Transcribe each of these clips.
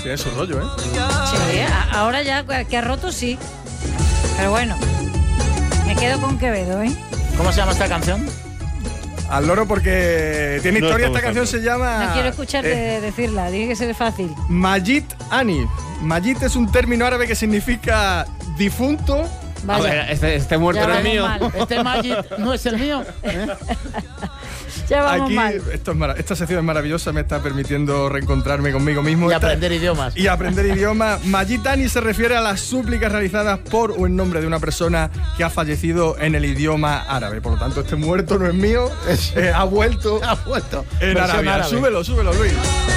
tiene su rollo, ¿eh? Sí, ahora ya que ha roto sí. Pero bueno, me quedo con Quevedo, ¿eh? ¿Cómo se llama esta canción? Al loro porque tiene historia. Esta canción se llama... No quiero escucharte decirla, tiene que ser fácil. Majid Ani. Majid es un término árabe que significa difunto. Vaya. Este muerto Ya no es vamos mío. mal. Este Magic no es el mío. Ya vamos Aquí, mal. esta sección es maravillosa, me está permitiendo reencontrarme conmigo mismo. Y aprender idiomas. Y aprender idioma. Majid Ani se refiere a las súplicas realizadas por o en nombre de una persona que ha fallecido en el idioma árabe. Por lo tanto, este muerto no es mío, ha vuelto Ha vuelto. en Versión Arabia. árabe. Súbelo, Luis.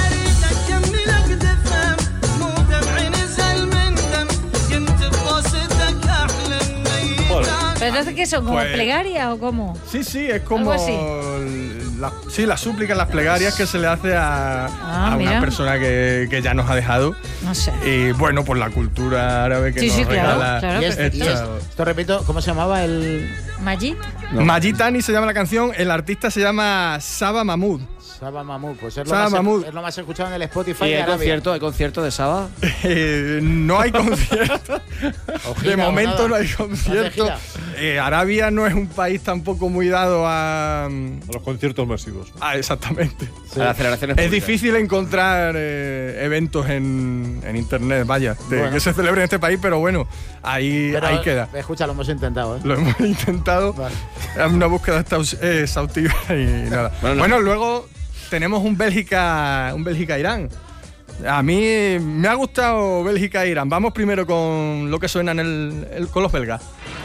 ¿Pero entonces qué son? ¿Como Pues- plegarias o cómo? Sí, es como Algo así. las súplicas, las plegarias que se le hace a una mira. persona que ya nos ha dejado. No sé. Y bueno, por la cultura árabe que Sí, nos sí, claro, regala. claro. Y esta- esto repito, ¿cómo se llamaba el...? ¿Majid? Majid Ani se llama la canción, el artista se llama Saba Mahmood. Saba Mahmood. Pues es Saba Mahmood. lo más escuchado en el Spotify ¿Y de hay Arabia. concierto de Saba? No hay concierto. O De gira o momento nada. no hay ¿No concierto. hace Arabia no es un país tampoco muy dado a los conciertos masivos. exactamente. A las celebraciones Es públicas. difícil encontrar eventos en internet, vaya, Bueno. que se celebren en este país, pero bueno, ahí queda. Escucha, lo hemos intentado, ¿eh? Lo hemos intentado. Vale. Es una búsqueda exhaustiva y nada. Bueno, luego tenemos un Bélgica-Irán. A mí me ha gustado Bélgica-Irán. Vamos primero con lo que suena con los belgas.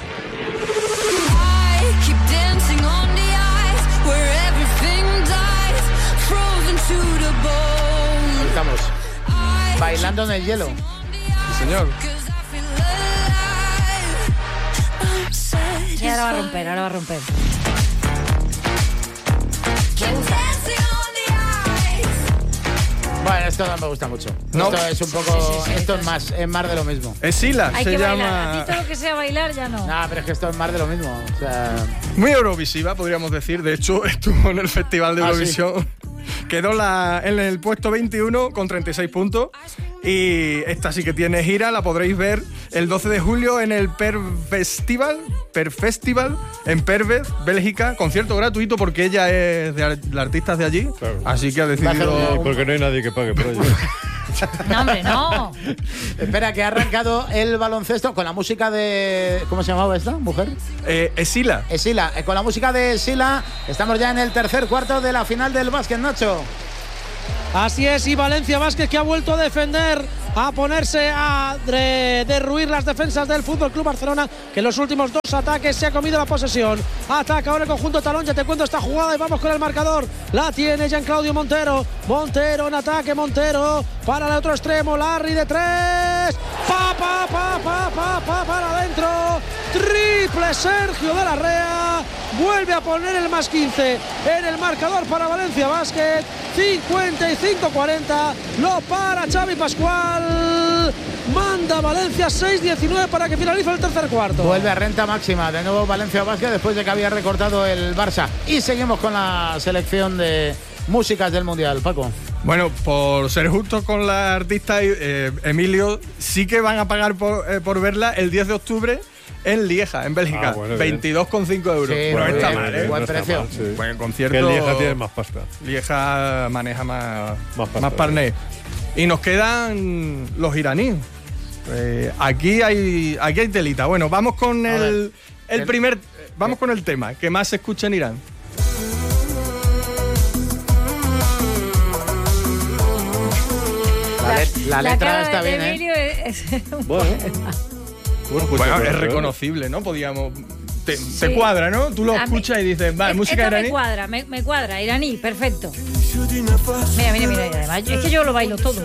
Estamos bailando en el hielo. Sí, señor. Y ahora va a romper. Bueno, esto no me gusta mucho. No. Esto es un poco... Sí, esto es más de lo mismo. Esila Hay se que bailar. llama. A ti todo lo que sea bailar ya no. No, pero es que esto es más de lo mismo. O sea... Muy eurovisiva, podríamos decir. De hecho, estuvo en el Festival de Ah, Eurovisión. Quedó en el puesto 21 con 36 puntos. Y esta sí que tiene gira, la podréis ver el 12 de julio en el Per Festival en Pervez, Bélgica. Concierto gratuito porque ella es la artista de allí. Claro. Así que ha decidido... Porque no hay nadie que pague por ello. No, hombre, no. Espera, que ha arrancado el baloncesto con la música de... ¿Cómo se llamaba esta mujer? Esila. Esila. Con la música de Esila estamos ya en el tercer cuarto de la final del básquet, Nacho. Así es, y Valencia Vázquez que ha vuelto a defender, a ponerse a derruir las defensas del FC Barcelona, que en los últimos dos ataques se ha comido la posesión. Ataca ahora el conjunto talón, ya te cuento esta jugada y vamos con el marcador. La tiene Jean-Claudio Montero. Montero en ataque, Montero para el otro extremo, Larry de tres. Para adentro. Triple Sergio de la Rea. Vuelve a poner el más 15 en el marcador para Valencia Basket. 55-40. Lo para Xavi Pascual. Manda Valencia 6-19 para que finalice el tercer cuarto. Vuelve a renta máxima. De nuevo Valencia Basket después de que había recortado el Barça. Y seguimos con la selección de músicas del Mundial, Paco. Bueno, por ser justo con la artista Emilio, sí que van a pagar por verla el 10 de octubre en Lieja, en Bélgica. Bueno, bien. 22,5 euros. Sí, Bueno, muy está bien, mal, buen no está precio. mal, sí. Buen concierto. Que el Lieja tiene más pasta. Lieja maneja más pasta, parné. Y nos quedan los iraníes. Aquí hay telita. Bueno, vamos con vamos con el tema que más se escucha en Irán. La La letra cara está de bien, ¿eh? Emilio es Bueno, pues Bueno, sí, es pero- reconocible, ¿no? Podíamos... Te Sí. cuadra, ¿no? Tú lo A mí- escuchas y dices, vale, música Esta iraní. me cuadra, iraní, perfecto. Mira, y además, es que yo lo bailo todo.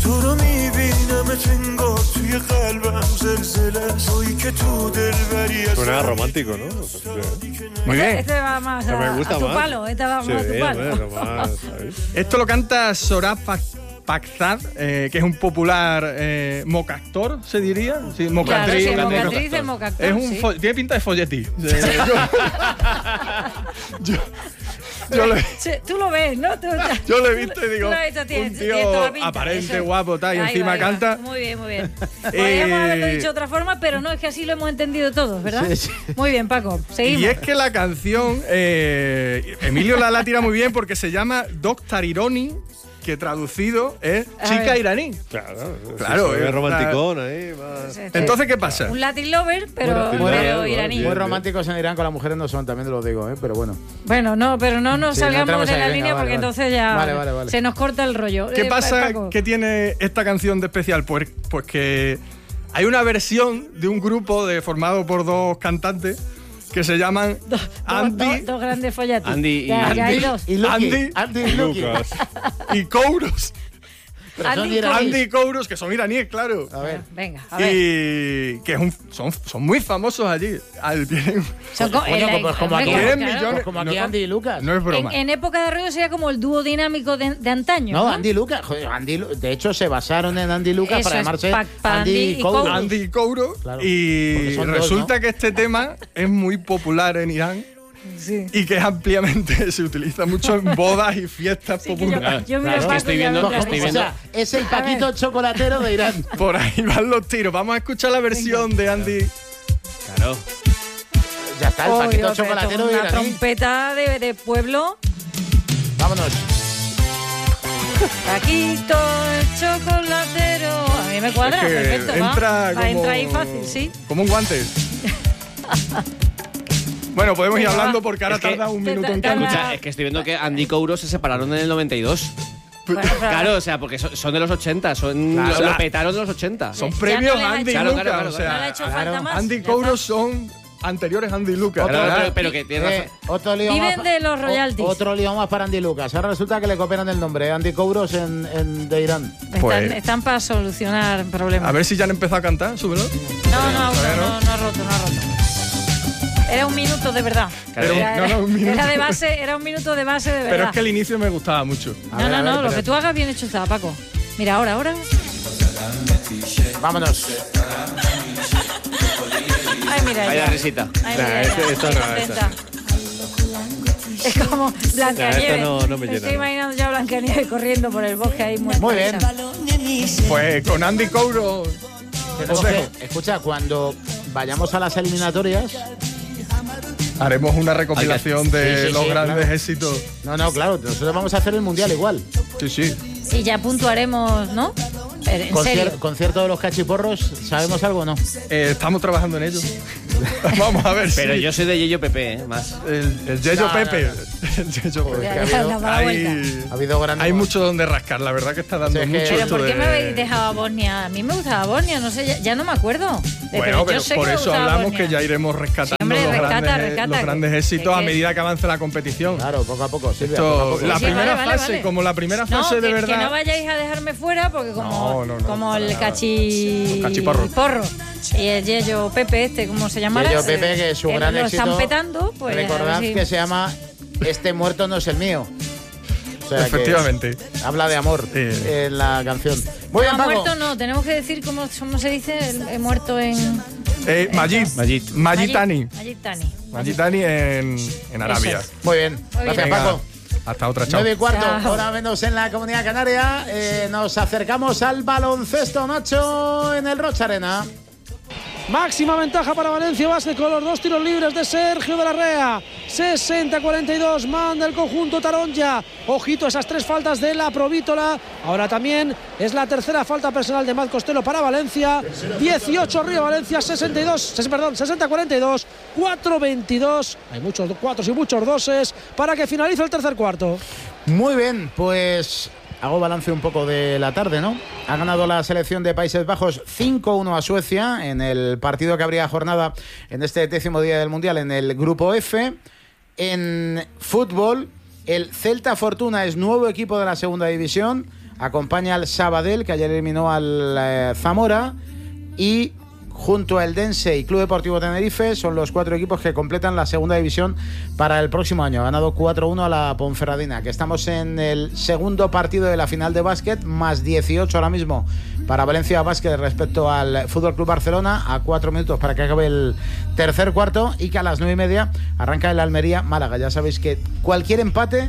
Suena romántico, ¿no? Muy bien. Este va más Me a gusta tu más. palo, este va más Sí, a tu palo. bueno, más, ¿sabes? Esto lo canta Sorab Pakzad, que es un popular mocactor, se diría. Sí, Claro, mocatriz. sí, grande. mocatriz es mocactor, Es un sí. tiene pinta de folletí. Tú lo ves, ¿no? Yo lo he visto y digo, tú lo has visto, tiene un tío toda la pinta, aparente, eso. guapo, tal, y Ahí encima va, ahí va. canta. Muy bien, muy bien. Podríamos haberlo dicho de otra forma, pero no, es que así lo hemos entendido todos, ¿verdad? Sí, sí. Muy bien, Paco. Seguimos. Y es que la canción, Emilio la tira muy bien porque se llama Doctor Ironi, que traducido es A chica ver. iraní. Claro, es es romanticón ahí. Más. Entonces, ¿qué pasa? Un Latin lover, pero Muy iraní. bien. Muy románticos en Irán con las mujeres no son, también te lo digo, pero bueno. Bueno, no, pero no nos Sí, no salgamos entramos de ahí, la venga, línea vale, porque vale. entonces ya Vale. se nos corta el rollo. ¿Qué pasa? Paco. ¿Qué tiene esta canción de especial? Pues que hay una versión de un grupo formado por dos cantantes que se llaman Andy Dos grandes follatis. Andy y- Ya, ya hay Andy- dos. Y Lucky, Andy y Lucky. Lucas. y Kouros. Pero son Andy iraníes. Andy y Kouros, que son iraníes, claro. A ver. Venga, a ver. Y que son muy famosos allí. Tienen, Son Coño, pues como aquí. tienen claro. millones. Pues como aquí Andy y Lucas. No es broma. En época de ruido sería como el dúo dinámico de antaño. No, Andy y Lucas. Joder, de hecho, se basaron en Andy y Lucas Eso para es, llamarse pa' Andy Andy y y Kouros. Kouros. Andy y Kouros. Claro, Y porque son dos, resulta ¿no? que este tema es muy popular en Irán. Sí. Y que ampliamente se utiliza mucho en bodas y fiestas Sí, que yo populares. miro Claro. a Paco Estoy y ya viendo- veo que estoy hace- viendo- O sea, es el Paquito chocolatero de Irán. Por ahí van los tiros. Vamos a escuchar la versión de Andy. Claro. Ya está, el Oh, Paquito Dios, pero chocolatero esto de es una Irán. trompeta de pueblo. Vámonos. Paquito, el chocolatero. A mí me cuadra, Es que perfecto. entra como, Entra ahí fácil, sí. Como un guante. Bueno, podemos ir Venga, hablando va. porque ahora Es que- tarda un minuto en Tarda- cantar. Escucha, es que estoy viendo que Andy y Kouros se separaron en el 92. Bueno, pero- Claro, o sea, porque son de los 80, Claro, lo petaron de los 80. Son Ya previos no le ha a Andy y hecho- Lucas. Claro, o sea, no le ha hecho falta claro. más. Andy y ya Kouros está. son anteriores a Andy y Lucas. Otro- ¿verdad? pero que tiene razón. Otro lío Viven más, de los royalties. Otro lío más para Andy Lucas. Ahora resulta que le copian el nombre, Andy Kouros de Irán. Pues- Están para solucionar problemas. A ver si ya han empezado a cantar, súbelo. No, aún Todavía no ha roto. Era un minuto de verdad. Claro. Era, un minuto. era de base, era un minuto de base de verdad. Pero es que el inicio me gustaba mucho. A ver, No, lo pero- que tú hagas bien hecho está, Paco. Mira, ahora. Vámonos. Ay, mira. Ahí ella. la risita. Ay, Nah, mira, esto ella, no, qué contenta. Es como Blancanieves. esto no me Me estoy llena, no. imaginando ya a Blancanieves corriendo por el bosque ahí muerta. Muy bien. Pues con Andy Kouros. Tenemos Os dejo. que- escucha, cuando vayamos a las eliminatorias. Haremos una recopilación de Sí, sí, los sí, grandes claro. éxitos. No, claro, nosotros vamos a hacer el mundial igual. Sí, sí. Y ya puntuaremos, ¿no? Pero en serio. Concierto de los cachiporros, ¿sabemos algo o no? Estamos trabajando en ello. Vamos a ver Pero si yo soy de Yeyo Pepe, más. el Yeyo No, Pepe. no, El Yeyo Pepe. Ya, que ha ya, habido- nos da la vuelta. Ha habido grandes. Hay mucho donde rascar, la verdad que está dando Sí, es que- mucho Pero esto ¿por qué de- me habéis dejado a Bosnia? A mí me gustaba Bosnia, no sé, ya no me acuerdo. Bueno, yo pero sé por que me eso gustaba hablamos Bosnia. que ya iremos rescatando Sí, hombre, los, rescata, los grandes que- éxitos a que- medida que avance la competición. Claro, poco a poco, Silvia. Esto, poco a poco. la Sí, primera vale, fase, vale. como la primera No, fase de que verdad. no vayáis a dejarme fuera porque como, No, como el para nada. cachi... Cachiporro. porro y el Yeyo Pepe ¿cómo se llamará? Yeyo Pepe, que es un gran lo éxito. están petando, pues a ver Recordad si- que se llama Este muerto no es el mío. O sea que Efectivamente. habla de amor en la canción. Muy bien, No, Paco. muerto no, tenemos que decir cómo se dice el muerto en... Majid. Majitani. Majitani. Majitani en Arabia. Eso Muy bien. Muy Gracias, bien. Paco. Hasta otra, chao. 9:15, Chao. hora menos en la Comunidad Canaria. Nos acercamos al baloncesto, Nacho, en el Rocha Arena. Máxima ventaja para Valencia Basket con los dos tiros libres de Sergio de la Rea. 60-42, manda el conjunto Taronja. Ojito esas tres faltas de la Provítola. Ahora también es la tercera falta personal de Matt Costello para Valencia. 18 Río Valencia, 60-42, 4-22. Hay muchos cuatros y muchos doses para que finalice el tercer cuarto. Muy bien, pues hago balance un poco de la tarde, ¿no? Ha ganado la selección de Países Bajos 5-1 a Suecia en el partido que abría jornada en este 10º día del Mundial en el Grupo F. En fútbol, el Celta Fortuna es nuevo equipo de la segunda división. Acompaña al Sabadell, que ayer eliminó al Zamora. Y junto a Eldense y Club Deportivo Tenerife, son los 4 equipos que completan la segunda división para el próximo año. Ha ganado 4-1 a la Ponferradina, que estamos en el segundo partido de la final de básquet, más 18 ahora mismo para Valencia Básquet respecto al Fútbol Club Barcelona, a 4 minutos para que acabe el tercer cuarto, y que a las 9:30 arranca el Almería-Málaga. Ya sabéis que cualquier empate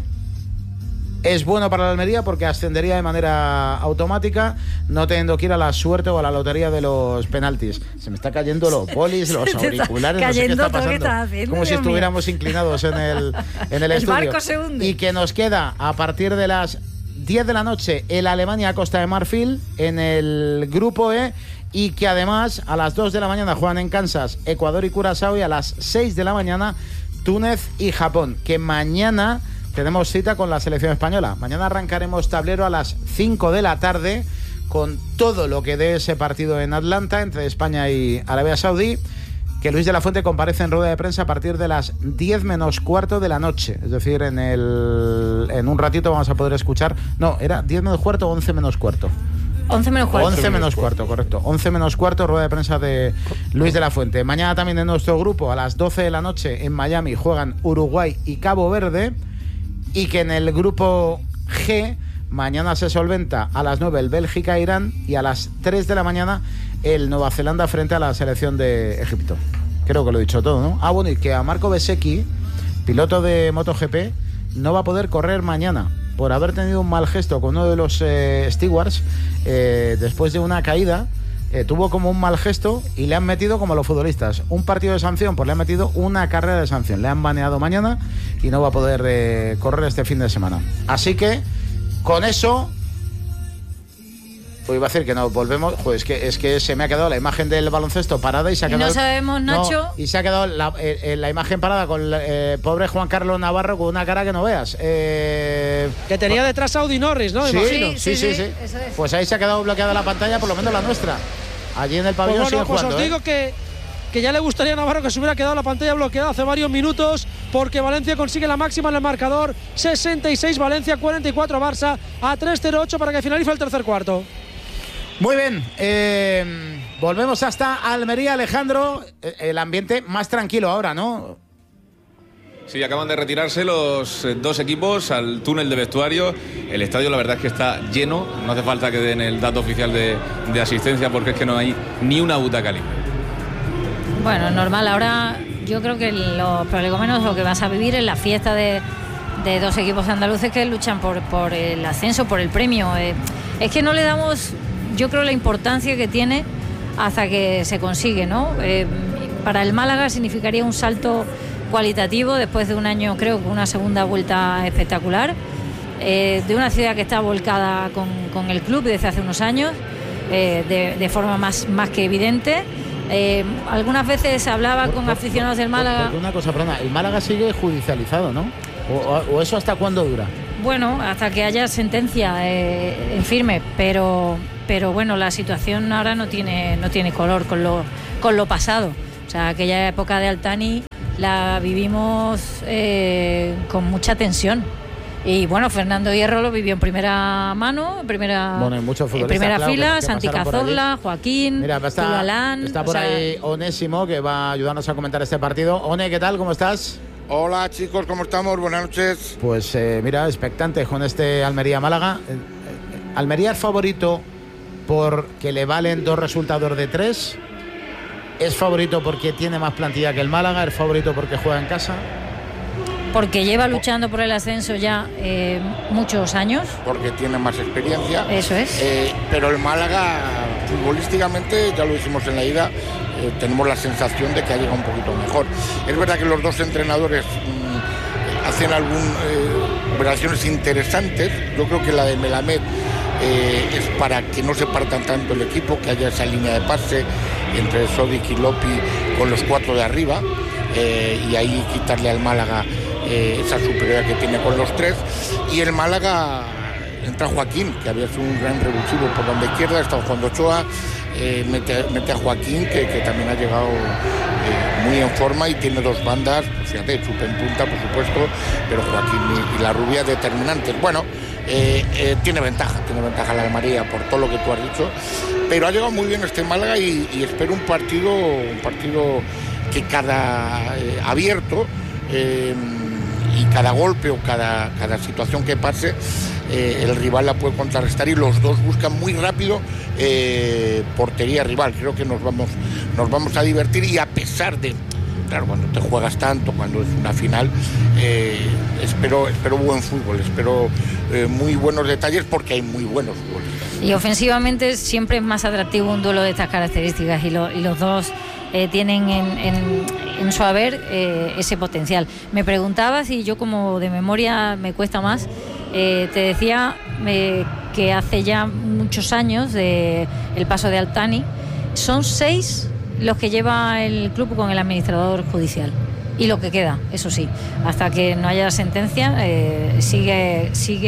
es bueno para la Almería porque ascendería de manera automática, no teniendo que ir a la suerte o a la lotería de los penaltis. Se me está cayendo los bolis, los auriculares, no sé qué está pasando. Como si estuviéramos inclinados en el estudio. El barco se hunde. Y que nos queda a partir de las 10 de la noche el Alemania-Costa de Marfil en el grupo E, y que además a las 2 de la mañana juegan en Kansas Ecuador y Curazao, y a las 6 de la mañana Túnez y Japón. Que mañana tenemos cita con la selección española. Mañana arrancaremos tablero a las 5 de la tarde con todo lo que dé ese partido en Atlanta entre España y Arabia Saudí, que Luis de la Fuente comparece en rueda de prensa a partir de las 10 menos cuarto de la noche. Es decir, en un ratito vamos a poder escuchar... No, ¿era 10 menos cuarto o 11 menos cuarto? 11 menos cuarto. 11 menos cuarto, correcto. 11 menos cuarto, rueda de prensa de Luis de la Fuente. Mañana también en nuestro grupo, a las 12 de la noche en Miami, juegan Uruguay y Cabo Verde. Y que en el grupo G mañana se solventa a las 9 el Bélgica-Irán, y a las 3 de la mañana el Nueva Zelanda frente a la selección de Egipto. Creo que lo he dicho todo, ¿no? Bueno, y que a Marco Bezzecchi, piloto de MotoGP, no va a poder correr mañana por haber tenido un mal gesto con uno de los stewards después de una caída. Tuvo como un mal gesto y le han metido, como los futbolistas, un partido de sanción, pues le han metido una carrera de sanción. Le han baneado mañana y no va a poder correr este fin de semana. Así que, con eso, pues iba a decir que no volvemos. Pues es que se me ha quedado la imagen del baloncesto parada y se ha quedado... No sabemos, Nacho. Y se ha quedado la imagen parada con el pobre Juan Carlos Navarro con una cara que no veas. Que tenía detrás a Audi Norris, ¿no? Sí, Imagino. Sí. Eso es. Pues ahí se ha quedado bloqueada la pantalla, por lo menos la nuestra. Allí en el pabellón Pues bueno, siguen jugando, os digo que ya le gustaría a Navarro que se hubiera quedado la pantalla bloqueada hace varios minutos, porque Valencia consigue la máxima en el marcador. 66 Valencia, 44 Barça, a 3-0-8 para que finalice el tercer cuarto. Muy bien, volvemos hasta Almería, Alejandro. El ambiente más tranquilo ahora, ¿no? Sí, acaban de retirarse los 2 equipos al túnel de vestuario. El estadio, la verdad es que está lleno. No hace falta que den el dato oficial de asistencia, porque es que no hay ni una butaca libre. Bueno, normal. Ahora yo creo que los prolegómenos lo que vas a vivir es la fiesta de 2 equipos andaluces que luchan por el ascenso, por el premio. Es que no le damos, yo creo, la importancia que tiene hasta que se consigue, ¿no? Para el Málaga significaría un salto cualitativo después de un año, creo que una segunda vuelta espectacular, de una ciudad que está volcada con el club desde hace unos años, de forma más que evidente. Algunas veces hablaba con aficionados del Málaga. Una cosa, perdona, el Málaga sigue judicializado, ¿no? ¿O eso hasta cuándo dura? Bueno, hasta que haya sentencia en firme, pero bueno, la situación ahora no tiene color con lo pasado. O sea, aquella época de Altani la vivimos con mucha tensión. Y bueno, Fernando Hierro lo vivió en primera mano, en primera fila, Santi Cazorla, Joaquín, mira, está por ahí Onésimo, que va a ayudarnos a comentar este partido. One, ¿qué tal? ¿Cómo estás? Hola chicos, ¿cómo estamos? Buenas noches. Pues mira, expectantes con este Almería-Málaga. ¿Almería es favorito porque le valen 2 resultados de 3? ¿Es favorito porque tiene más plantilla que el Málaga? ¿Es favorito porque juega en casa? Porque lleva luchando por el ascenso ya muchos años. Porque tiene más experiencia. Eso es. Pero el Málaga, futbolísticamente, ya lo dijimos en la ida, tenemos la sensación de que ha llegado un poquito mejor. Es verdad que los 2 entrenadores hacen algunas operaciones interesantes. Yo creo que la de Melamed es para que no se partan tanto el equipo, que haya esa línea de pase entre Sodic y Lopi con los 4 de arriba, y ahí quitarle al Málaga esa superioridad que tiene con los 3. Y el Málaga entra Joaquín, que había sido un gran revulsivo por banda izquierda, está jugando Ochoa, mete a Joaquín, que también ha llegado muy en forma y tiene dos bandas, pues fíjate, Chupa en punta, por supuesto, pero Joaquín y la rubia determinantes. Bueno, tiene ventaja la de María por todo lo que tú has dicho, pero ha llegado muy bien este Málaga y espero un partido que cada abierto y cada golpe o cada situación que pase, el rival la puede contrarrestar y los dos buscan muy rápido portería rival. Creo que nos vamos a divertir y a pesar de, claro, cuando te juegas tanto, cuando es una final, espero buen fútbol, espero muy buenos detalles porque hay muy buenos futbolistas. Y ofensivamente siempre es más atractivo un duelo de estas características y los dos tienen en su haber ese potencial. Me preguntabas y yo como de memoria me cuesta más, te decía que hace ya muchos años el paso de Altani, son 6 los que lleva el club con el administrador judicial y lo que queda, eso sí, hasta que no haya sentencia, sigue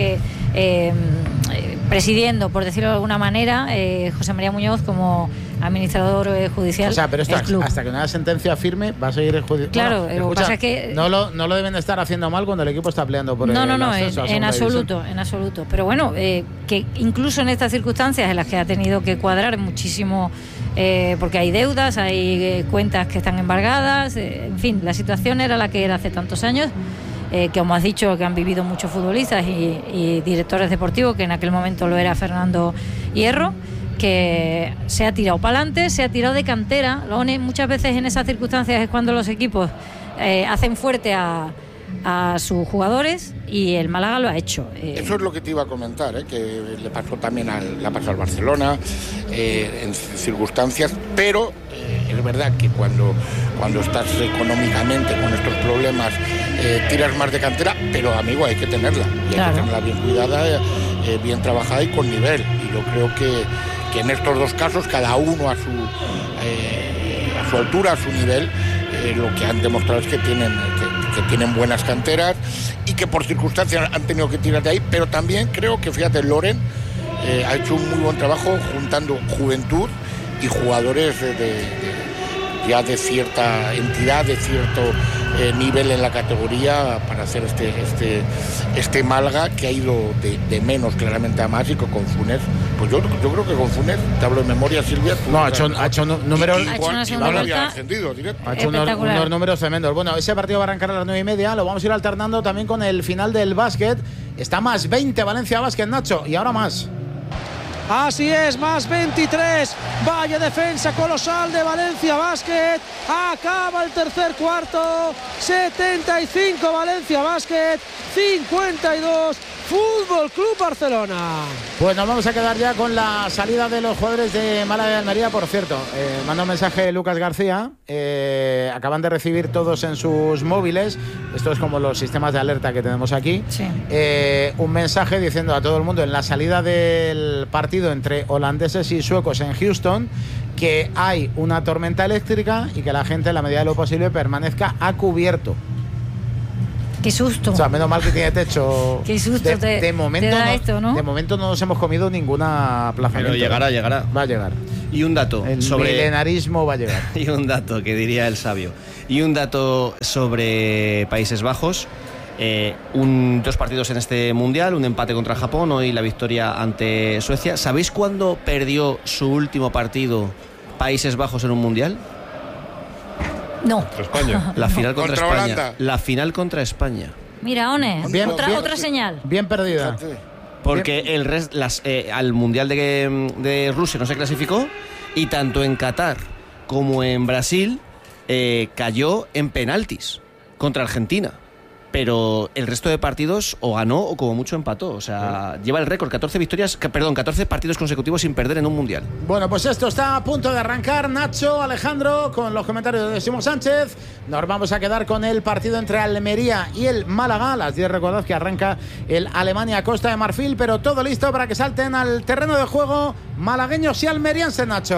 presidiendo, por decirlo de alguna manera, José María Muñoz como administrador judicial. O sea, pero esto del club. hasta que no haya sentencia firme va a seguir el judicial. Claro, bueno, lo que pasa es que no lo deben estar haciendo mal cuando el equipo está peleando por el ascenso a en segunda absoluto. Pero bueno, que incluso en estas circunstancias en las que ha tenido que cuadrar muchísimo, porque hay deudas, hay cuentas que están embargadas, en fin, la situación era la que era hace tantos años. Que como has dicho, que han vivido muchos futbolistas y directores deportivos, que en aquel momento lo era Fernando Hierro, que se ha tirado para adelante, se ha tirado de cantera. Muchas veces en esas circunstancias es cuando los equipos hacen fuerte a sus jugadores y el Málaga lo ha hecho. Eso es lo que te iba a comentar, que le pasó también al Barcelona en circunstancias, pero es verdad que cuando estás económicamente con estos problemas tiras más de cantera, pero amigo, hay que tenerla y hay que tenerla bien cuidada, bien trabajada y con nivel, y yo creo que en estos dos casos cada uno a su altura, a su nivel, lo que han demostrado es que tienen buenas canteras y que por circunstancias han tenido que tirar de ahí, pero también creo que, fíjate, Loren ha hecho un muy buen trabajo juntando juventud y jugadores ya de cierta entidad, de cierto nivel en la categoría para hacer este Málaga, que ha ido de menos claramente a más, y que con Funes, pues yo creo que con Funes, te hablo de memoria, Silvia, ha hecho números, ha hecho unos números tremendos. Bueno, ese partido va a arrancar a las 9:30, lo vamos a ir alternando también con el final del básquet. Está más 20 Valencia Básquet, Nacho, y ahora más. Así es, más 23. Vaya defensa colosal de Valencia Básquet. Acaba el tercer cuarto. 75 Valencia Básquet, 52 Fútbol Club Barcelona. Pues nos vamos a quedar ya con la salida de los jugadores de Málaga y Almería. Por cierto, manda un mensaje Lucas García. Acaban de recibir todos en sus móviles, esto es como los sistemas de alerta que tenemos aquí, sí. Un mensaje diciendo a todo el mundo en la salida del partido entre holandeses y suecos en Houston que hay una tormenta eléctrica y que la gente en la medida de lo posible permanezca a cubierto. Qué susto. O sea, menos mal que tiene techo. Qué susto de momento te da esto, ¿no? De momento no nos hemos comido ninguna aplazamiento. Pero llegará. Va a llegar. Y un dato el sobre milenarismo va a llegar. Y un dato que diría el sabio. Y un dato sobre Países Bajos. 2 partidos en este mundial, un empate contra Japón, hoy la victoria ante Suecia. ¿Sabéis cuándo perdió su último partido Países Bajos en un mundial? No. España. La final contra España. Holanda. La final contra España. Mira, One, otra señal. Bien perdida. Porque al mundial de Rusia no se clasificó, y tanto en Qatar como en Brasil cayó en penaltis contra Argentina. Pero el resto de partidos o ganó o como mucho empató. O sea, lleva el récord, 14 partidos consecutivos sin perder en un mundial. Bueno, pues esto está a punto de arrancar. Nacho, Alejandro, con los comentarios de Simón Sánchez. Nos vamos a quedar con el partido entre Almería y el Málaga. A las 10 recordad que arranca el Alemania-Costa de Marfil, pero todo listo para que salten al terreno de juego malagueños y almerienses, Nacho.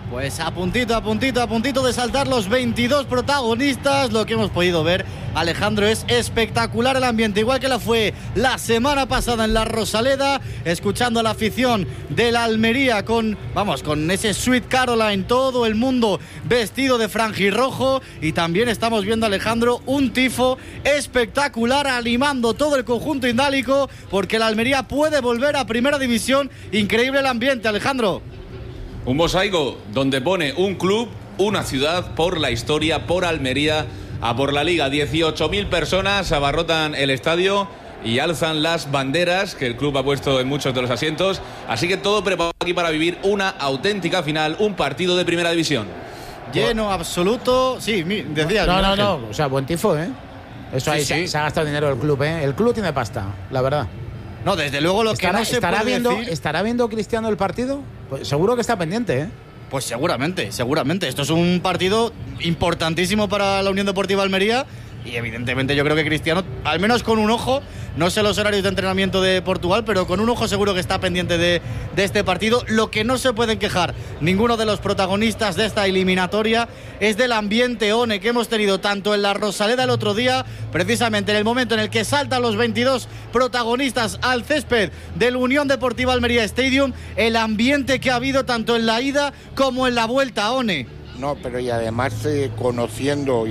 Pues a puntito de saltar los 22 protagonistas. Lo que hemos podido ver, Alejandro, es espectacular el ambiente, igual que la fue la semana pasada en la Rosaleda, escuchando a la afición de la Almería con ese Sweet Caroline, todo el mundo vestido de franjirrojo, y también estamos viendo, Alejandro, un tifo espectacular animando todo el conjunto indálico, porque la Almería puede volver a primera división. Increíble el ambiente, Alejandro. Un mosaico donde pone un club, una ciudad, por la historia, por Almería, a por la Liga. 18.000 personas abarrotan el estadio y alzan las banderas que el club ha puesto en muchos de los asientos. Así que todo preparado aquí para vivir una auténtica final, un partido de primera división. Lleno absoluto. Sí, decías. No. O sea, buen tifo, ¿eh? Eso sí, ahí sí. Se ha gastado dinero el club, ¿eh? El club tiene pasta, la verdad. No, desde luego lo que no se puede decir... ¿Estará viendo Cristiano el partido? Pues seguro que está pendiente, ¿eh? Pues seguramente. Esto es un partido importantísimo para la Unión Deportiva Almería. Y evidentemente yo creo que Cristiano, al menos con un ojo, no sé los horarios de entrenamiento de Portugal, pero con un ojo seguro que está pendiente de este partido. Lo que no se pueden quejar ninguno de los protagonistas de esta eliminatoria es del ambiente ONE que hemos tenido tanto en la Rosaleda el otro día, precisamente en el momento en el que saltan los 22 protagonistas al césped del Unión Deportiva Almería Stadium, el ambiente que ha habido tanto en la ida como en la vuelta, ONE. No, pero y además conociendo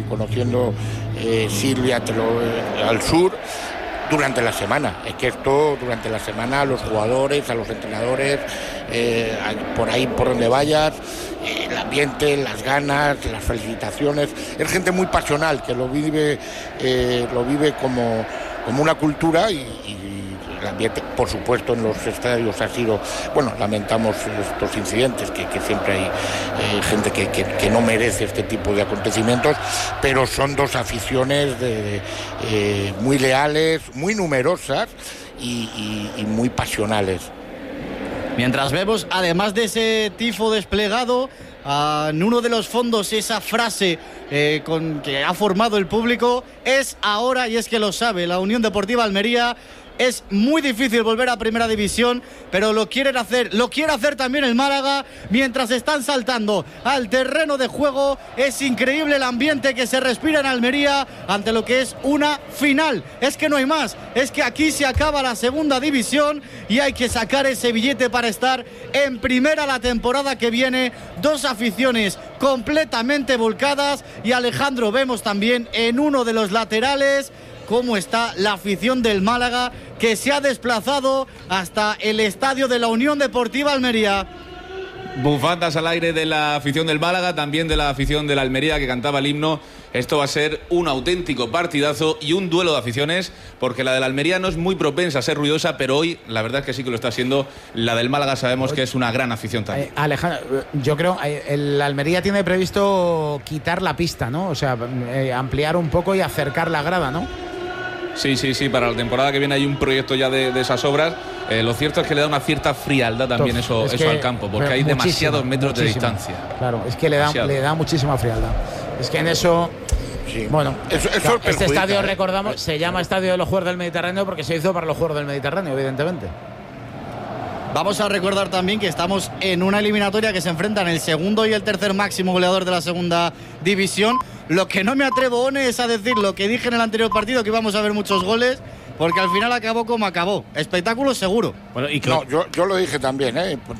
Silvia al sur durante la semana. Es que esto durante la semana a los jugadores, a los entrenadores, por ahí por donde vayas, el ambiente, las ganas, las felicitaciones. Es gente muy pasional que lo vive como una cultura y el ambiente, por supuesto, en los estadios ha sido, lamentamos estos incidentes, que siempre hay gente que no merece este tipo de acontecimientos, pero son dos aficiones muy leales, muy numerosas y muy pasionales. Mientras vemos, además de ese tifo desplegado, en uno de los fondos esa frase que ha formado el público, es ahora, y es que lo sabe la Unión Deportiva Almería. Es muy difícil volver a primera división, pero lo quiere hacer también el Málaga mientras están saltando al terreno de juego. Es increíble el ambiente que se respira en Almería ante lo que es una final. Es que no hay más, es que aquí se acaba la segunda división y hay que sacar ese billete para estar en primera la temporada que viene. Dos aficiones completamente volcadas y, Alejandro, vemos también en uno de los laterales cómo está la afición del Málaga, que se ha desplazado hasta el estadio de la Unión Deportiva Almería. Bufandas al aire de la afición del Málaga, también de la afición de la Almería, que cantaba el himno. Esto va a ser un auténtico partidazo y un duelo de aficiones, porque la de la Almería no es muy propensa a ser ruidosa, pero hoy la verdad es que sí que lo está siendo. La del Málaga sabemos que es una gran afición también. Alejandro, yo creo el Almería tiene previsto quitar la pista, ¿no? O sea, ampliar un poco y acercar la grada, ¿no? Sí, para la temporada que viene hay un proyecto ya de esas obras. Lo cierto es que le da una cierta frialdad también eso al campo, porque hay demasiados metros de distancia. Claro, es que le da muchísima frialdad. Es que en eso... Sí. Bueno, este estadio, recordamos, se llama Estadio de los Juegos del Mediterráneo porque se hizo para los Juegos del Mediterráneo, evidentemente. Vamos a recordar también que estamos en una eliminatoria que se enfrentan el segundo y el tercer máximo goleador de la segunda división. Lo que no me atrevo, One, es a decir lo que dije en el anterior partido, que íbamos a ver muchos goles, porque al final acabó como acabó. Espectáculo seguro. Bueno, yo lo dije también,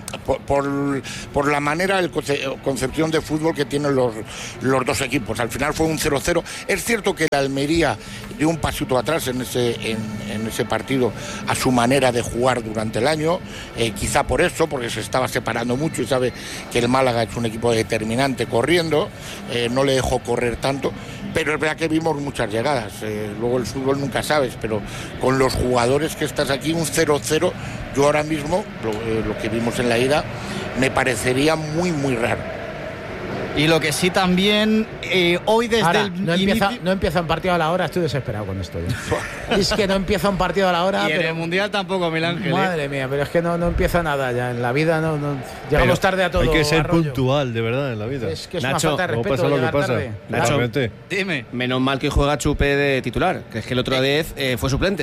por la manera, concepción de fútbol que tienen los dos equipos. Al final fue un 0-0. Es cierto que la Almería dio un pasito atrás en ese partido a su manera de jugar durante el año, quizá por eso, porque se estaba separando mucho y sabe que el Málaga es un equipo determinante corriendo, no le dejó correr tanto, pero es verdad que vimos muchas llegadas. Luego el fútbol nunca sabes, pero con los jugadores que estás aquí, un 0-0, yo ahora mismo, lo que vimos en la ida, me parecería muy, muy raro. Y lo que sí también, hoy desde ahora, el no empieza un partido a la hora, estoy desesperado con esto. Es que no empieza un partido a la hora. Y en el Mundial tampoco, Miguel Ángel. Madre mía, pero es que no empieza nada ya. En la vida no llegamos tarde a todo. Hay que ser Arroyo. puntual, de verdad, en la vida. Es que es Nacho, una falta de respeto. Pasa lo que pasa. Nacho, dime. Menos mal que juega Chupe de titular, que es que el otro vez fue suplente.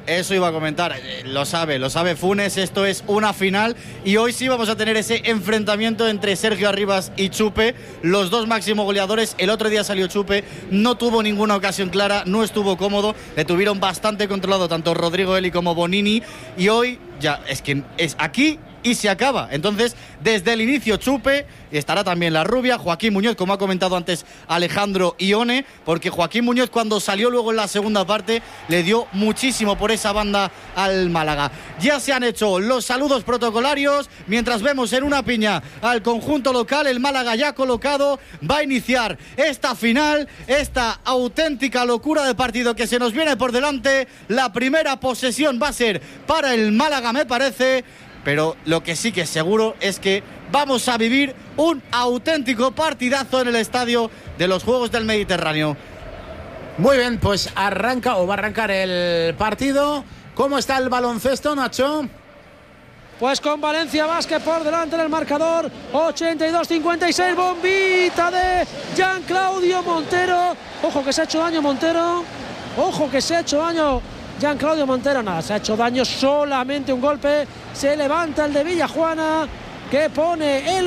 Eso iba a comentar, lo sabe Funes, esto es una final y hoy sí vamos a tener ese enfrentamiento entre Sergio Arribas y Chupe, los dos máximos goleadores. El otro día salió Chupe, no tuvo ninguna ocasión clara, no estuvo cómodo, le tuvieron bastante controlado tanto Rodrigo Eli como Bonini y hoy ya es que es aquí y se acaba. Entonces, desde el inicio Chupe, estará también la rubia, Joaquín Muñoz, como ha comentado antes Alejandro Ione, porque Joaquín Muñoz cuando salió luego en la segunda parte le dio muchísimo por esa banda al Málaga. Ya se han hecho los saludos protocolarios, mientras vemos en una piña al conjunto local, el Málaga ya colocado, va a iniciar esta final, esta auténtica locura de partido que se nos viene por delante. La primera posesión va a ser para el Málaga, me parece. Pero lo que sí que es seguro es que vamos a vivir un auténtico partidazo en el estadio de los Juegos del Mediterráneo. Muy bien, pues arranca o va a arrancar el partido. ¿Cómo está el baloncesto, Nacho? Pues con Valencia Basket por delante en el marcador, 82-56, bombita de Jean Claudio Montero. Ojo que se ha hecho daño Montero, ojo que se ha hecho daño Jean Claudio Montero. Nada, se ha hecho daño, solamente un golpe. Se levanta el de Villajuana, que pone el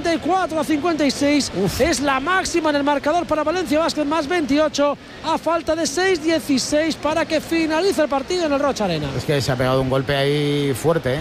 84-56. Es la máxima en el marcador para Valencia Basket, más 28 a falta de 6-16 para que finalice el partido en el Rocha Arena. Es que se ha pegado un golpe ahí fuerte,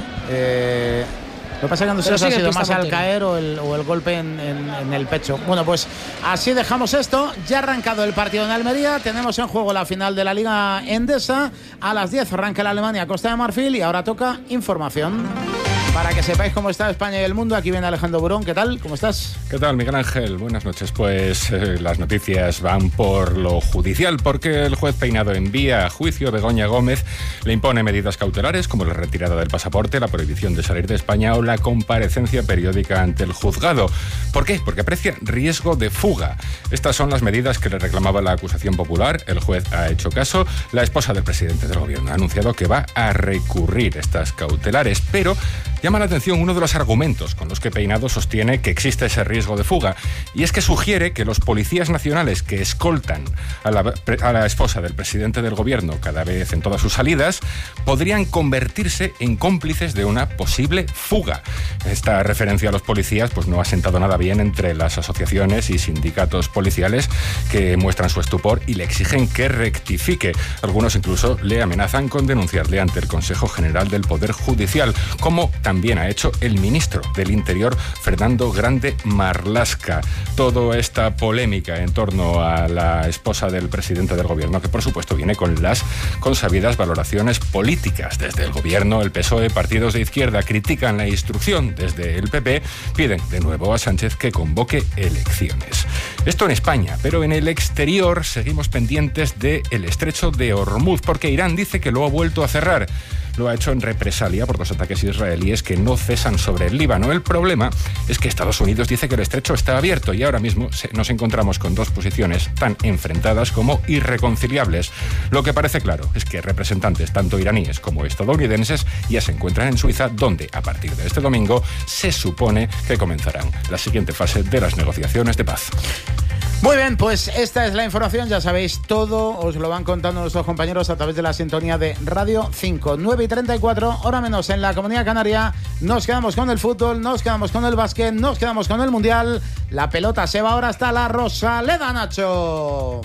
Lo que pasa es que no sé si ha sido más al caer o el golpe en el pecho. Bueno, pues así dejamos esto. Ya ha arrancado el partido en Almería. Tenemos en juego la final de la Liga Endesa. A las 10 arranca la Alemania Costa de Marfil y ahora toca información. Para que sepáis cómo está España y el mundo, aquí viene Alejandro Burón. ¿Qué tal? ¿Cómo estás? ¿Qué tal, Miguel Ángel? Buenas noches. Pues las noticias van por lo judicial, porque el juez Peinado envía a juicio a Begoña Gómez, le impone medidas cautelares como la retirada del pasaporte, la prohibición de salir de España o la comparecencia periódica ante el juzgado. ¿Por qué? Porque aprecia riesgo de fuga. Estas son las medidas que le reclamaba la acusación popular. El juez ha hecho caso. La esposa del presidente del gobierno ha anunciado que va a recurrir estas cautelares, pero llama la atención uno de los argumentos con los que Peinado sostiene que existe ese riesgo de fuga, y es que sugiere que los policías nacionales que escoltan a la esposa del presidente del gobierno cada vez en todas sus salidas podrían convertirse en cómplices de una posible fuga. Esta referencia a los policías pues no ha sentado nada bien entre las asociaciones y sindicatos policiales, que muestran su estupor y le exigen que rectifique. Algunos incluso le amenazan con denunciarle ante el Consejo General del Poder Judicial, como también ha hecho el ministro del Interior, Fernando Grande Marlaska. Toda esta polémica en torno a la esposa del presidente del gobierno, que por supuesto viene con las consabidas valoraciones políticas. Desde el gobierno, el PSOE, partidos de izquierda critican la instrucción. Desde el PP piden de nuevo a Sánchez que convoque elecciones. Esto en España, pero en el exterior seguimos pendientes del estrecho de Hormuz, porque Irán dice que lo ha vuelto a cerrar. Lo ha hecho en represalia por los ataques israelíes que no cesan sobre el Líbano. El problema es que Estados Unidos dice que el estrecho está abierto y ahora mismo nos encontramos con dos posiciones tan enfrentadas como irreconciliables. Lo que parece claro es que representantes tanto iraníes como estadounidenses ya se encuentran en Suiza, donde a partir de este domingo se supone que comenzarán la siguiente fase de las negociaciones de paz. Muy bien, pues esta es la información, ya sabéis todo, os lo van contando nuestros compañeros a través de la sintonía de Radio 5, 9:34, hora menos en la Comunidad Canaria. Nos quedamos con el fútbol, nos quedamos con el básquet, nos quedamos con el Mundial. La pelota se va ahora hasta la Rosaleda, Nacho.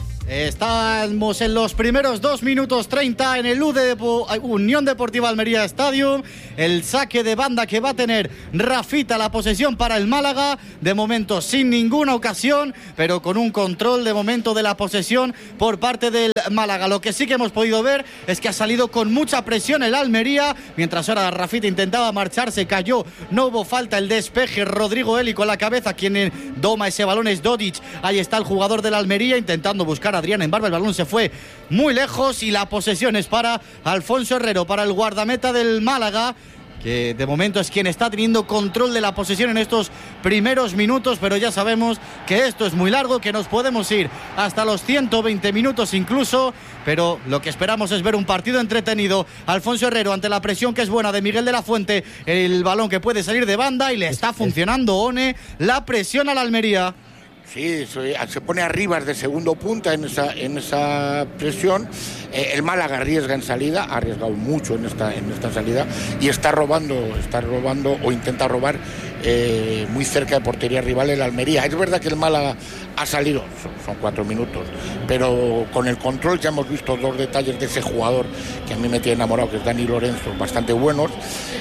Estamos en los primeros 2 minutos 30 en el Unión Deportiva Almería Stadium. El saque de banda que va a tener Rafita, la posesión para el Málaga. De momento sin ninguna ocasión, pero con un control de momento de la posesión por parte del Málaga. Lo que sí que hemos podido ver es que ha salido con mucha presión el Almería. Mientras ahora Rafita intentaba marcharse, cayó, no hubo falta, el despeje. Rodrigo Eli con la cabeza, quien doma ese balón es Dodic. Ahí está el jugador del Almería intentando buscar a Adrián en Barba. El balón se fue muy lejos y la posesión es para Alfonso Herrero, para el guardameta del Málaga, que de momento es quien está teniendo control de la posesión en estos primeros minutos, pero ya sabemos que esto es muy largo, que nos podemos ir hasta los 120 minutos incluso, pero lo que esperamos es ver un partido entretenido. Alfonso Herrero ante la presión que es buena de Miguel de la Fuente, el balón que puede salir de banda y le está funcionando One, la presión a la Almería. Sí, se pone arriba de segundo punta en esa presión. El Málaga arriesga en salida, ha arriesgado mucho en esta salida y está robando o intenta robar muy cerca de portería rival el Almería. Es verdad que el Málaga ha salido, son 4 minutos, pero con el control ya hemos visto 2 detalles de ese jugador que a mí me tiene enamorado, que es Dani Lorenzo, bastante buenos,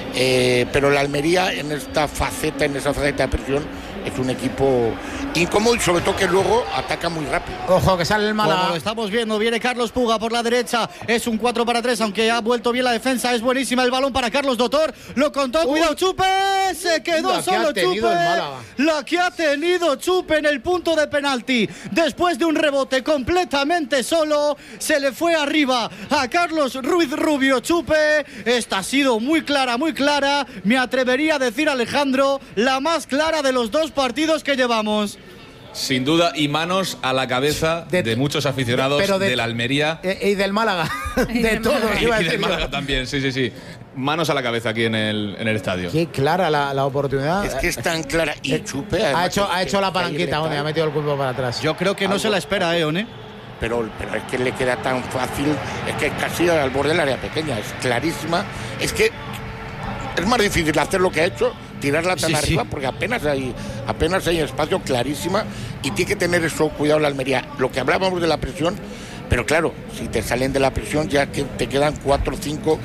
pero el Almería en esa faceta de presión es un equipo incómodo y sobre todo que luego ataca muy rápido. Ojo que sale el Málaga. Como lo estamos viendo, viene Carlos Puga por la derecha, es un 4-3, aunque ha vuelto bien la defensa, es buenísima el balón para Carlos Dotor, lo contó, cuidado Chupe, se quedó solo Chupe, la que ha tenido Chupe en el punto de penalti, después de un rebote completamente solo, se le fue arriba a Carlos Ruiz Rubio. Chupe, esta ha sido muy clara, me atrevería a decir, Alejandro, la más clara de los 2 partidos que llevamos. Sin duda, y manos a la cabeza de muchos aficionados del Almería. Y del Málaga, de todos. Y del Málaga también, sí. Manos a la cabeza aquí en el estadio. Qué clara la oportunidad. Es que es tan clara. Y Chupe ha hecho la palanquita, One, ha metido el cuerpo para atrás. Yo creo que no se la espera, One. Pero es que le queda tan fácil, es que casi al borde del área pequeña, es clarísima. Es que es más difícil hacer lo que ha hecho, tirarla tan arriba, porque apenas hay espacio, clarísima, y tiene que tener eso cuidado la Almería. Lo que hablábamos de la presión, pero claro, si te salen de la presión ya que te quedan 4, 5,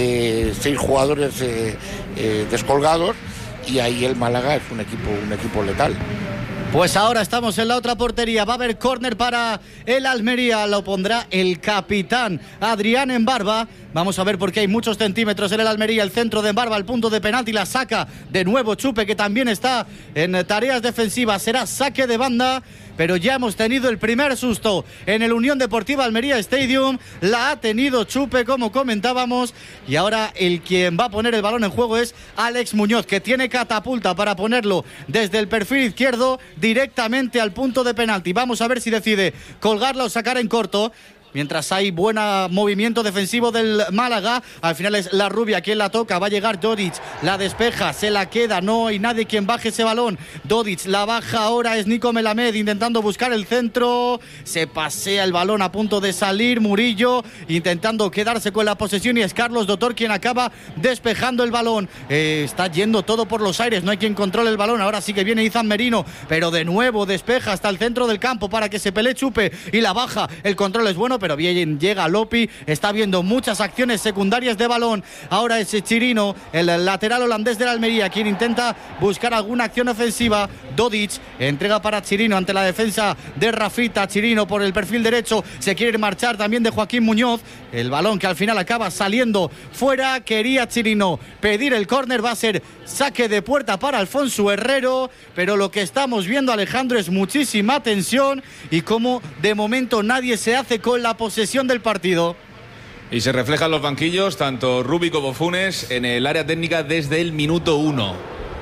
6 jugadores descolgados, y ahí el Málaga es un equipo letal. Pues ahora estamos en la otra portería. Va a haber córner para el Almería. Lo pondrá el capitán Adrián Embarba. Vamos a ver porque hay muchos centímetros en el Almería. El centro de Embarba, el punto de penalti. La saca de nuevo Chupe, que también está en tareas defensivas. Será saque de banda. Pero ya hemos tenido el primer susto en el Unión Deportiva Almería Stadium. La ha tenido Chupe, como comentábamos. Y ahora el quien va a poner el balón en juego es Alex Muñoz, que tiene catapulta para ponerlo desde el perfil izquierdo directamente al punto de penalti. Vamos a ver si decide colgarla o sacar en corto. Mientras hay buen movimiento defensivo del Málaga, al final es la Rubia quien la toca, va a llegar Dodic, la despeja, se la queda, no hay nadie quien baje ese balón. Dodic la baja ahora, es Nico Melamed intentando buscar el centro, se pasea el balón a punto de salir, Murillo intentando quedarse con la posesión y es Carlos Dotor quien acaba despejando el balón. Está yendo todo por los aires, no hay quien controle el balón, ahora sí que viene Izan Merino, pero de nuevo despeja hasta el centro del campo para que se pelee Chupe y la baja, el control es bueno, pero bien llega Lopi, está viendo muchas acciones secundarias de balón. Ahora es Chirino, el lateral holandés de la Almería, quien intenta buscar alguna acción ofensiva. Dodic entrega para Chirino ante la defensa de Rafita. Chirino por el perfil derecho, se quiere marchar también de Joaquín Muñoz. El balón que al final acaba saliendo fuera. Quería Chirino pedir el córner, va a ser saque de puerta para Alfonso Herrero, pero lo que estamos viendo, Alejandro, es muchísima tensión y como de momento nadie se hace con la posesión del partido. Y se reflejan los banquillos, tanto Rubi como Funes, en el área técnica desde el minuto 1.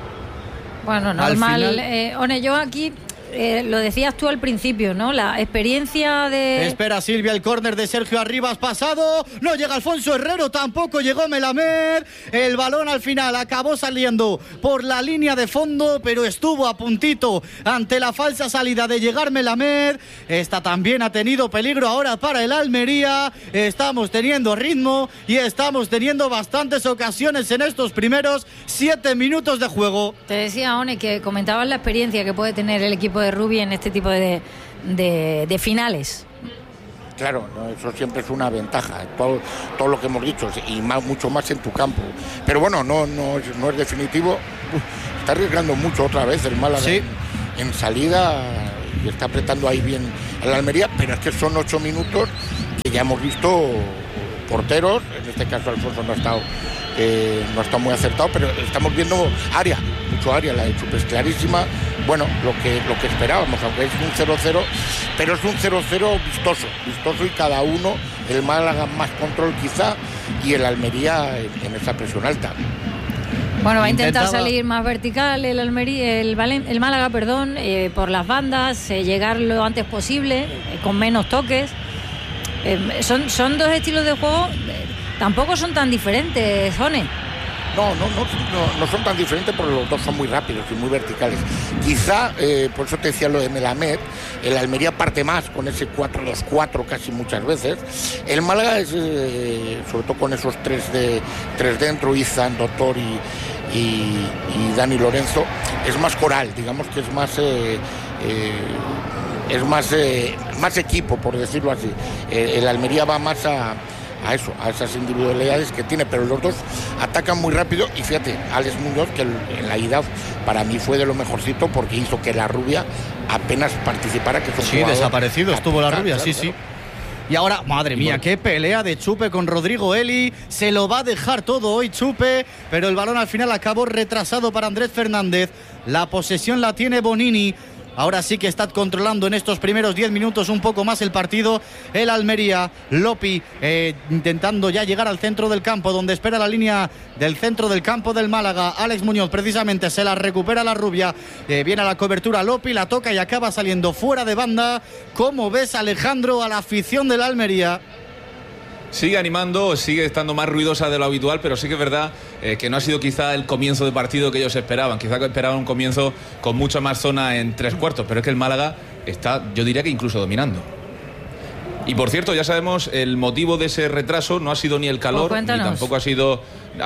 Bueno, normal. One, yo aquí lo decías tú al principio, ¿no? La experiencia de... Espera Silvia, el córner de Sergio Arribas pasado, no llega Alfonso Herrero, tampoco llegó Melamed, el balón al final acabó saliendo por la línea de fondo, pero estuvo a puntito ante la falsa salida de llegar Melamed. Esta también ha tenido peligro ahora para el Almería. Estamos teniendo ritmo y estamos teniendo bastantes ocasiones en estos primeros 7 minutos de juego. Te decía, One, que comentabas la experiencia que puede tener el equipo de Rubi en este tipo de finales. Claro, no, eso siempre es una ventaja, todo lo que hemos dicho, y mucho más en tu campo. Pero bueno, no es definitivo. Está arriesgando mucho otra vez el Málaga, sí, en salida, y está apretando ahí bien a la Almería, pero es que son 8 minutos que ya hemos visto porteros, en este caso Alfonso no ha estado muy acertado, pero estamos viendo mucho área, la de Chupe es clarísima. Bueno, lo que esperábamos, aunque es un 0-0, pero es un 0-0 vistoso y cada uno, el Málaga más control quizá y el Almería en esa presión alta. Bueno, va a intentar salir más vertical el Málaga, por las bandas, llegar lo antes posible, con menos toques. Son dos estilos de juego, tampoco son tan diferentes, One. No son tan diferentes porque los dos son muy rápidos y muy verticales. Quizá, por eso te decía lo de Melamed, el Almería parte más con ese 4-2-4 casi muchas veces. El Málaga es, sobre todo con esos tres dentro, Izan, Doctor y Dani Lorenzo, es más coral, digamos que es más equipo, por decirlo así. El Almería va más a esas individualidades que tiene, pero los dos atacan muy rápido. Y fíjate, Alex Muñoz, que en la ida para mí fue de lo mejorcito porque hizo que la Rubia apenas participara, que sí, desaparecido estuvo la Rubia, claro, sí. Y ahora, madre mía, qué pelea de Chupe con Rodrigo Eli. Se lo va a dejar todo hoy Chupe, pero el balón al final acabó retrasado para Andrés Fernández. La posesión la tiene Bonini. Ahora sí que está controlando en estos primeros 10 minutos un poco más el partido el Almería. Lopi intentando ya llegar al centro del campo, donde espera la línea del centro del campo del Málaga. Alex Muñoz precisamente se la recupera la Rubia. Viene a la cobertura Lopi, la toca y acaba saliendo fuera de banda. ¿Cómo ves, Alejandro, a la afición del Almería? Sigue animando, sigue estando más ruidosa de lo habitual, pero sí que es verdad que no ha sido quizá el comienzo de partido que ellos esperaban. Quizá esperaban un comienzo con mucha más zona en 3/4, pero es que el Málaga está, yo diría que incluso dominando. Y por cierto, ya sabemos el motivo de ese retraso. No ha sido ni el calor, ni tampoco ha sido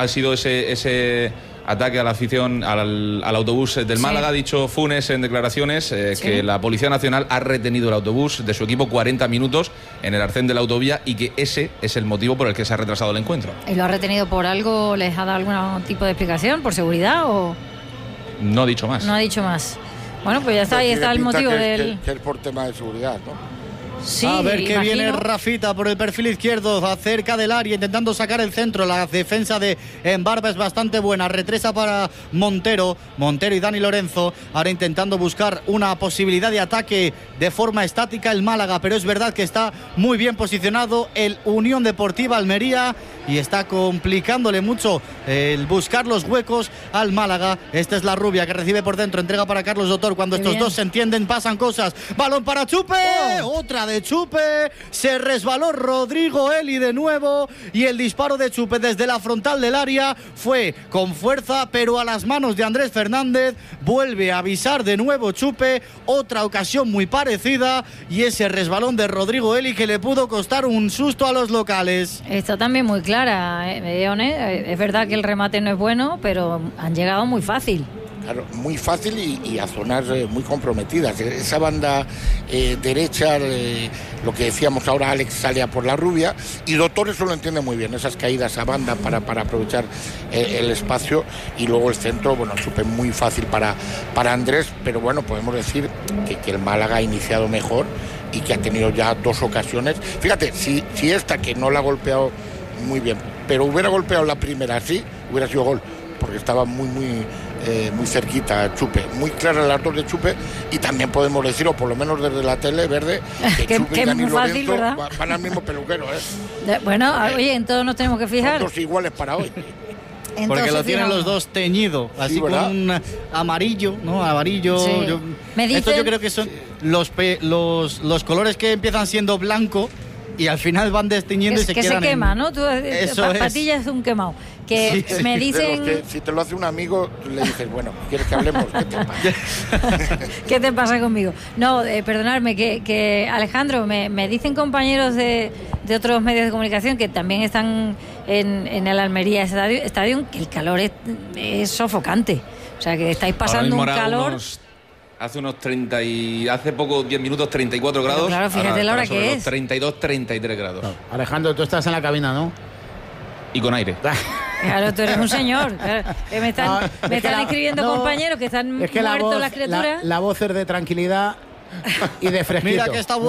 ese ataque a la afición, al autobús del Málaga. Ha dicho Funes en declaraciones que la Policía Nacional ha retenido el autobús de su equipo 40 minutos en el arcén de la autovía y que ese es el motivo por el que se ha retrasado el encuentro. ¿Y lo ha retenido por algo? ¿Les ha dado algún tipo de explicación? ¿Por seguridad o...? No ha dicho más. No ha dicho más. Bueno, pues ya está, ahí está el motivo que es por tema de seguridad, ¿no? Sí, a ver qué imagino. Viene Rafita por el perfil izquierdo, cerca del área, intentando sacar el centro. La defensa de Embarba es bastante buena. Retresa para Montero y Dani Lorenzo. Ahora intentando buscar una posibilidad de ataque de forma estática el Málaga, pero es verdad que está muy bien posicionado el Unión Deportiva Almería y está complicándole mucho el buscar los huecos al Málaga. Esta es la Rubia que recibe por dentro, entrega para Carlos Doctor. Cuando estos dos se entienden pasan cosas. Balón para Chupe, otra de Chupe, se resbaló Rodrigo Eli de nuevo y el disparo de Chupe desde la frontal del área fue con fuerza, pero a las manos de Andrés Fernández. Vuelve a avisar de nuevo Chupe, otra ocasión muy parecida, y ese resbalón de Rodrigo Eli que le pudo costar un susto a los locales. Está también muy clara, es verdad que el remate no es bueno, pero han llegado muy fácil. Claro, muy fácil y a zonas muy comprometidas. Esa banda derecha, lo que decíamos ahora, Alex sale a por la Rubia y Doctor eso lo entiende muy bien, esas caídas a banda para aprovechar el espacio, y luego el centro, bueno, súper muy fácil para Andrés, pero bueno, podemos decir que el Málaga ha iniciado mejor y que ha tenido ya dos ocasiones. Fíjate, si esta que no la ha golpeado muy bien, pero hubiera golpeado la primera así, hubiera sido gol, porque estaba muy cerquita Chupe, muy clara las dos de Chupe, y también podemos decir, o por lo menos desde la tele verde, que Chupe y Dani Lorenzo van al mismo peluquero, Bueno, oye, en todo nos tenemos que fijar. Son dos iguales para hoy. Entonces, porque lo tienen los dos teñido, así con un amarillo, ¿no? Amarillo. Sí. Esto yo creo que son los colores que empiezan siendo blanco y al final van desteñiendo y se quedan. Que se quema, ¿no? Patilla es un quemado. Que sí, me dicen. Si te lo hace un amigo, le dices, bueno, ¿quieres que hablemos? ¿Qué te pasa? ¿Qué te pasa conmigo? No, perdonadme, que Alejandro, me dicen compañeros de otros medios de comunicación que también están en el Almería Estadio, que el calor es sofocante. O sea, que estáis pasando un calor. Hace unos 30 y hace poco, 10 minutos, 34 grados. Claro, fíjate la hora que es. 32, 33 grados. No. Alejandro, tú estás en la cabina, ¿no? Y con aire. Claro, tú eres un señor. Claro. Me están escribiendo compañeros que están muertos las criaturas. La voz es de tranquilidad y de fresquito. Mira que está